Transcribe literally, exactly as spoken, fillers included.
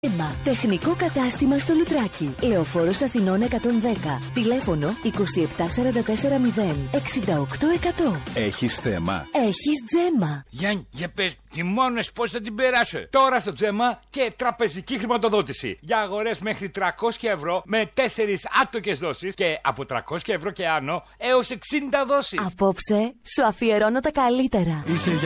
Τζέμα, τεχνικό κατάστημα στο Λουτράκι. Λεωφόρος Αθηνών εκατόν δέκα. Τηλέφωνο είκοσι επτά σαράντα τέσσερα μηδέν εξήντα οκτώ εκατό. Έχεις θέμα? Έχεις Τζέμα. Γιάννη, για πες, τιμώνες πώς θα την περάσω. Τώρα στο Τζέμα και τραπεζική χρηματοδότηση. Για αγορές μέχρι τριακόσια ευρώ με τέσσερις άτοκες δόσεις και από τριακόσια ευρώ και άνω έως εξήντα δόσεις. Απόψε σου αφιερώνω τα καλύτερα. Είσαι